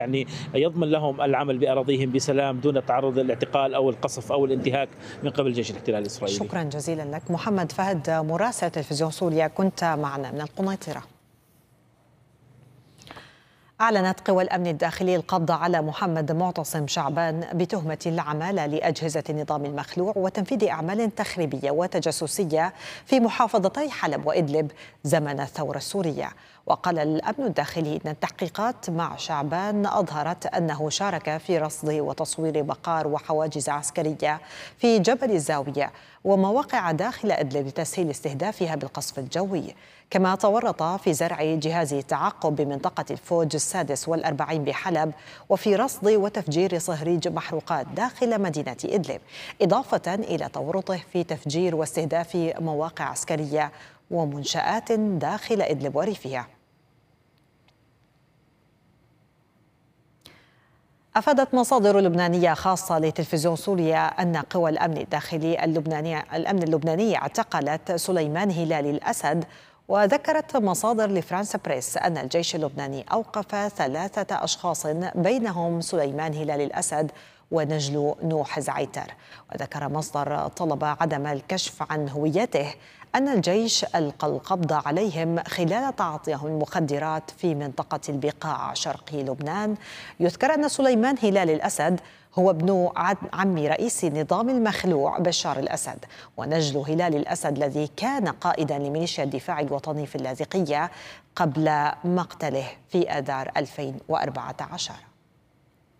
يعني يضمن لهم العمل بأراضيهم بسلام دون التعرض للاعتقال أو القصف أو الانتهاك من قبل جيش الاحتلال الإسرائيلي. شكرا جزيلا لك محمد فهد، مراسل تلفزيون سوريا، كنت معنا من القنيطرة. أعلنت قوى الأمن الداخلي القبض على محمد معتصم شعبان بتهمة العمالة لأجهزة النظام المخلوع وتنفيذ أعمال تخريبية وتجسسية في محافظتي حلب وإدلب زمن الثورة السورية. وقال الأمن الداخلي إن التحقيقات مع شعبان أظهرت أنه شارك في رصد وتصوير بقار وحواجز عسكرية في جبل الزاوية ومواقع داخل إدلب لتسهيل استهدافها بالقصف الجوي. كما تورط في زرع جهاز تعقب بمنطقة الفوج 46 بحلب وفي رصد وتفجير صهريج محروقات داخل مدينة إدلب، إضافة إلى تورطه في تفجير واستهداف مواقع عسكرية ومنشآت داخل إدلب وريفها. أفادت مصادر لبنانية خاصة لتلفزيون سوريا أن قوى الأمن الداخلي اللبنانية اعتقلت سليمان هلال الأسد. وذكرت مصادر لفرانس بريس أن الجيش اللبناني أوقف 3 أشخاص بينهم سليمان هلال الأسد ونجل نوح زعيتر. وذكر مصدر طلب عدم الكشف عن هويته أن الجيش ألقى القبض عليهم خلال تعاطيهم المخدرات في منطقة البقاع شرقي لبنان. يذكر أن سليمان هلال الأسد هو ابن عم رئيس النظام المخلوع بشار الأسد، ونجل هلال الأسد الذي كان قائدا لميليشيا الدفاع الوطني في اللاذقية قبل مقتله في آذار 2014.